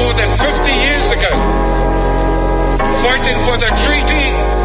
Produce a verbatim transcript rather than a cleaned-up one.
more than fifty years ago, fighting for the treaty